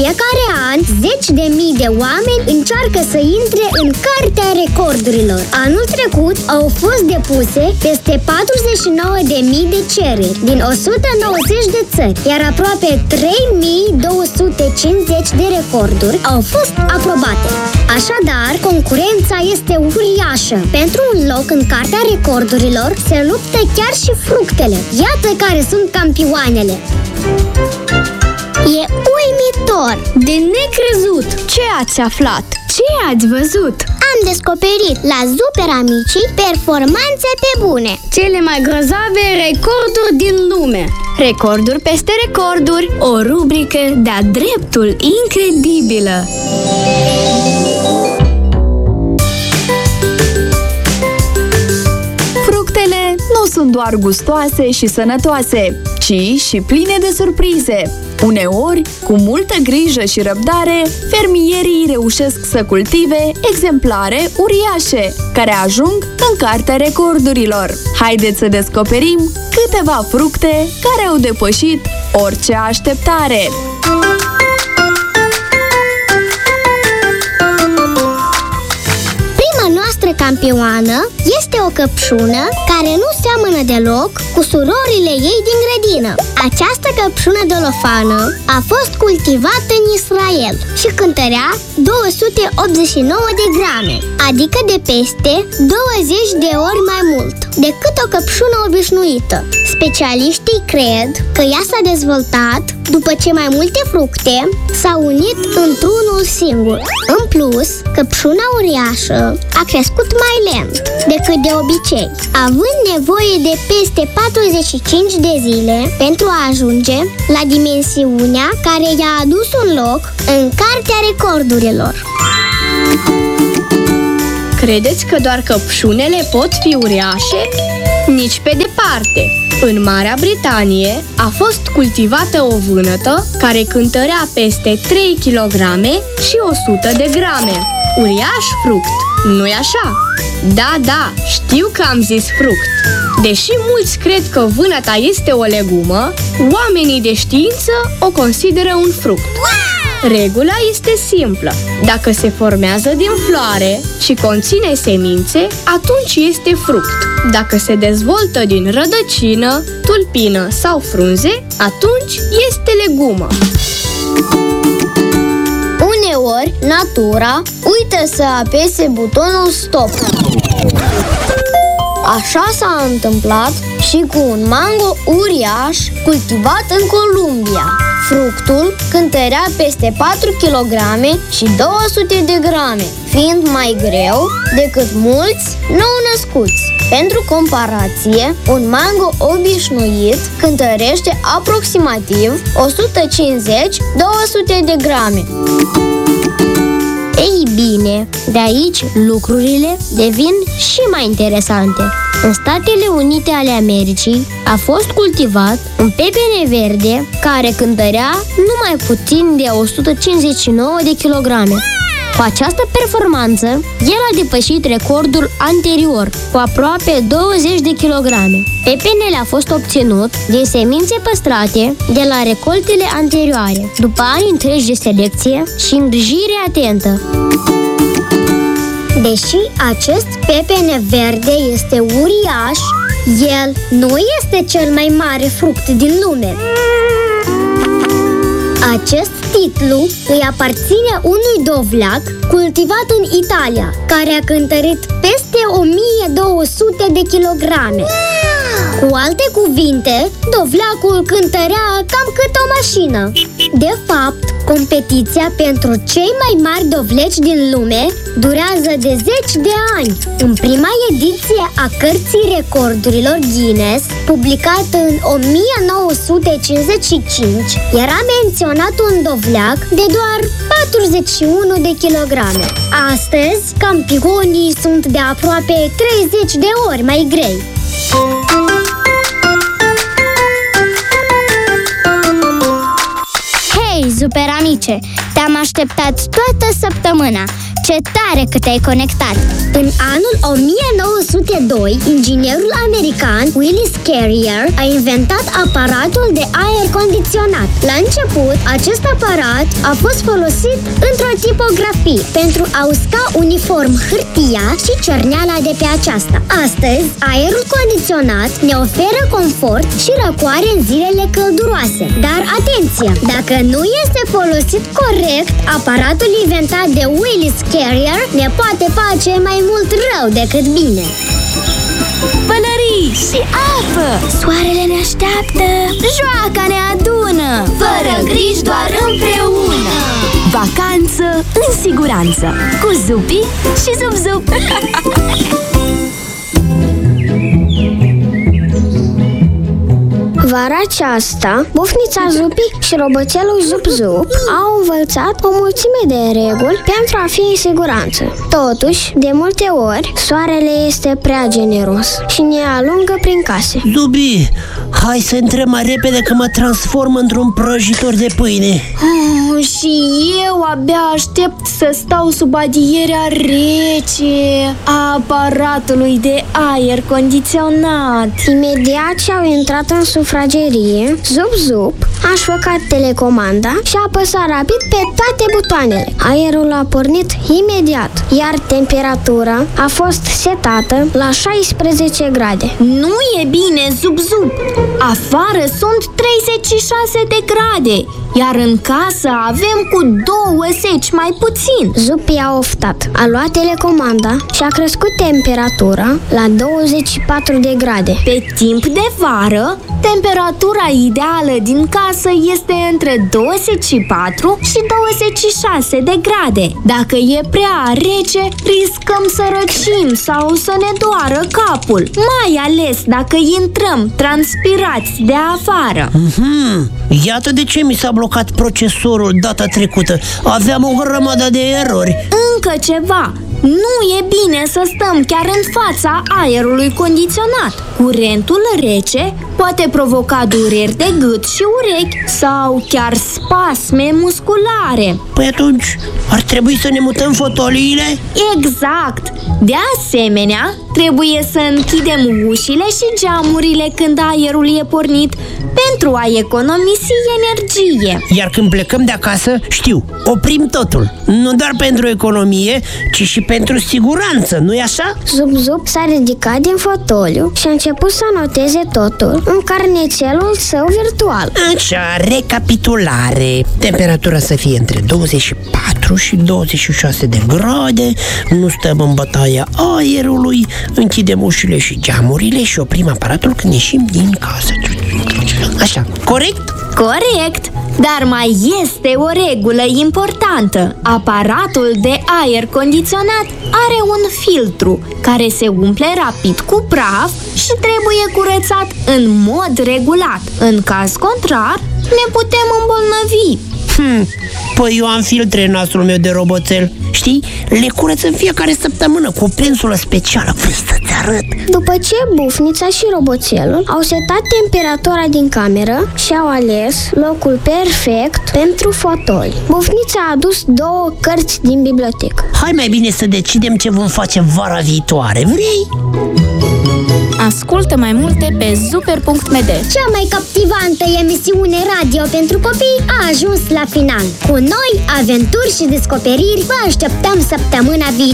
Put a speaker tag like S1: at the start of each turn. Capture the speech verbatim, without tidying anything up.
S1: fiecare an, zeci de mii de oameni încearcă să intre în Cartea Recordurilor. Anul trecut au fost depuse peste patruzeci și nouă de mii de cereri din o sută nouăzeci de țări, iar aproape trei mii două sute cincizeci de recorduri au fost aprobate. Așadar, concurența este uriașă. Pentru un loc în Cartea Recordurilor se luptă chiar și fructele. Iată care sunt campioanele.
S2: E uimitor!
S3: De necrezut! Ce ați aflat? Ce ați văzut?
S2: Am descoperit la Super Amicii performanțe pe bune!
S3: Cele mai grozave recorduri din lume! Recorduri peste recorduri, o rubrică de-a dreptul incredibilă!
S4: Fructele nu sunt doar gustoase și sănătoase, ci și pline de surprize. Uneori, cu multă grijă și răbdare, fermierii reușesc să cultive exemplare uriașe, care ajung în Cartea Recordurilor. Haideți să descoperim câteva fructe care au depășit orice așteptare.
S2: Campioană este o căpșună care nu seamănă deloc cu surorile ei din grădină. Această căpșună dolofană a fost cultivată în Israel și cântărea două sute optzeci și nouă de grame, adică de peste douăzeci de ori mai mult decât o căpșună obișnuită. Specialiștii cred că ea s-a dezvoltat după ce mai multe fructe s-au unit într-unul singur. În plus, căpșuna uriașă a crescut mai lent decât de obicei, având nevoie de peste patruzeci și cinci de zile pentru a ajunge la dimensiunea care i-a adus un loc în Cartea Recordurilor.
S3: Credeți că doar căpșunele pot fi uriașe? Nici pe departe! În Marea Britanie a fost cultivată o vânătă care cântărea peste trei kilograme și o sută de grame. Uriaș fruct, nu-i așa? Da, da, știu că am zis fruct. Deși mulți cred că vânăta este o legumă, oamenii de știință o consideră un fruct. Regula este simplă. Dacă se formează din floare și conține semințe, atunci este fruct. Dacă se dezvoltă din rădăcină, tulpină sau frunze, atunci este legumă.
S2: Uneori, natura uită să apese butonul stop. Așa s-a întâmplat și cu un mango uriaș cultivat în Columbia. Fructul cântărea peste patru kilograme și două sute de grame, fiind mai greu decât mulți nou-născuți. Pentru comparație, un mango obișnuit cântărește aproximativ o sută cincizeci - două sute de grame. Ei bine, de aici lucrurile devin și mai interesante. În Statele Unite ale Americii a fost cultivat un pepene verde care cântărea numai puțin de o sută cincizeci și nouă de kilograme. Cu această performanță, el a depășit recordul anterior cu aproape douăzeci de kilograme. Pepenele a fost obținut din semințe păstrate de la recoltele anterioare, după ani întregi de selecție și îngrijire atentă.
S1: Deși acest pepene verde este uriaș, el nu este cel mai mare fruct din lume. Acest titlu îi aparține unui dovleac cultivat în Italia, care a cântărit peste o mie două sute de kilograme. Cu alte cuvinte, dovleacul cântărea cam cât o mașină. De fapt, competiția pentru cei mai mari dovleci din lume durează de zeci de ani. În prima ediție a Cărții Recordurilor Guinness, publicată în o mie nouă sute cincizeci și cinci, era menționat un dovleac de doar patruzeci și unu de kilograme. Astăzi, campionii sunt de aproape treizeci de ori mai grei.
S2: Hei, super amice! Te-am așteptat toată săptămâna.
S1: Ce tare că te-ai conectat! În anul o mie nouă sute doi, inginerul american Willis Carrier a inventat aparatul de aer condiționat. La început, acest aparat a fost folosit într-o tipografie pentru a usca uniform hârtia și cerneala de pe aceasta. Astăzi, aerul condiționat ne oferă confort și răcoare în zilele călduroase. Dar atenție! Dacă nu este folosit corect, aparatul inventat de Willis Carrier ne poate face mai mult rău decât bine.
S5: Pălării și apă! Soarele ne așteaptă! Joaca ne adună! Fără griji, doar împreună! Vacanță în siguranță! Cu Zupi și Zup-Zup!
S2: Vara aceasta, Bufnița Zupi și roboțelul Zup-Zup au învățat o mulțime de reguli pentru a fi în siguranță. Totuși, de multe ori, soarele este prea generos și ne alungă prin case.
S6: Zubi, hai să intrăm mai repede că mă transform într-un prăjitor de pâine.
S3: Oh, și eu abia aștept să stau sub adierea rece a aparatului de aer condiționat.
S2: Imediat ce au intrat în sufragerie, Zup-Zup a șfăcat telecomanda și a apăsat rapid pe toate butoanele. Aerul a pornit imediat, iar temperatura a fost setată la șaisprezece grade.
S5: Nu e bine, Zup-Zup! Afară sunt treizeci și șase de grade, iar în casă avem cu două seci mai puțin.
S2: Zupi a oftat, a luat telecomanda și a crescut temperatura la douăzeci și patru de grade.
S5: Pe timp de vară, temperatura ideală din casă este între douăzeci și patru și douăzeci și șase de grade. Dacă e prea rece, riscăm să răcim sau să ne doară capul, mai ales dacă intrăm transpirați de afară.
S6: Mm-hmm. Iată de ce mi s-a blocat procesorul data trecută. Aveam o grămadă de erori.
S5: Încă ceva. Nu e bine să stăm chiar în fața aerului condiționat. Curentul rece poate provoca dureri de gât și urechi sau chiar spasme musculare.
S6: Păi atunci ar trebui să ne mutăm fotoliile?
S5: Exact! De asemenea, trebuie să închidem ușile și geamurile când aerul e pornit pentru a economisi energie.
S6: Iar când plecăm de acasă, știu, oprim totul. Nu doar pentru economie, ci și pentru siguranță, nu-i așa?
S2: Zup-Zup s-a ridicat din fotoliu și a început să noteze totul în carnețelul său virtual.
S6: Așa, recapitulare. Temperatura să fie între douăzeci și patru și douăzeci și șase de grade. Nu stăm în bătaia aerului. Închidem ușile și geamurile și oprim aparatul când ieșim din casă. Așa, corect?
S5: Corect! Dar mai este o regulă importantă. Aparatul de aer condiționat are un filtru care se umple rapid cu praf și trebuie curățat în mod regulat. În caz contrar, ne putem îmbolnăvi.
S6: Hmm, păi eu am filtre în nasul meu de roboțel. Știi? Le curăț în fiecare săptămână cu o pensulă specială. Vrei să-ți arăt?
S2: După ce Bufnița și roboțelul au setat temperatura din cameră și au ales locul perfect pentru fotoli, Bufnița a adus două cărți din bibliotecă.
S6: Hai mai bine să decidem ce vom face vara viitoare, vrei?
S5: Ascultă mai multe pe super punct m d.
S1: Cea mai captivantă emisiune radio pentru copii a ajuns la final. Cu noi, aventuri și descoperiri, vă așteptăm săptămâna viitoare.